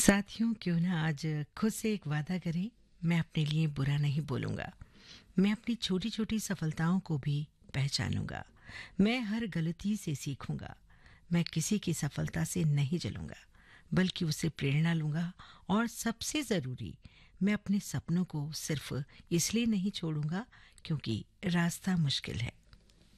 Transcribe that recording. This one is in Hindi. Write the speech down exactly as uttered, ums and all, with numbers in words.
साथियों, क्यों ना आज खुद से एक वादा करें। मैं अपने लिए बुरा नहीं बोलूँगा। मैं अपनी छोटी-छोटी सफलताओं को भी पहचानूँगा। मैं हर गलती से सीखूँगा। मैं किसी की सफलता से नहीं जलूँगा, बल्कि उससे प्रेरणा लूँगा। और सबसे ज़रूरी, मैं अपने सपनों को सिर्फ इसलिए नहीं छोड़ूँगा क्योंकि रास्ता मुश्किल है,